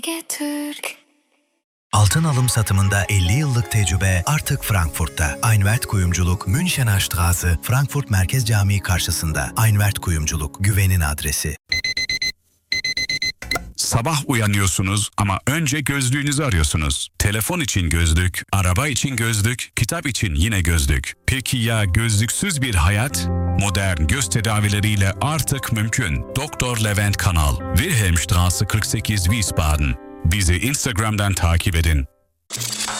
Türk. Altın alım satımında 50 yıllık tecrübe artık Frankfurt'ta. Einwert Kuyumculuk, Münchener Straße, Frankfurt Merkez Camii karşısında. Einwert Kuyumculuk, güvenin adresi. Sabah uyanıyorsunuz ama önce gözlüğünüzü arıyorsunuz. Telefon için gözlük, araba için gözlük, kitap için yine gözlük. Peki ya gözlüksüz bir hayat? Modern göz tedavileriyle artık mümkün. Doktor Levent Kanal, Wilhelmstraße 48 Wiesbaden. Bizi Instagram'dan takip edin.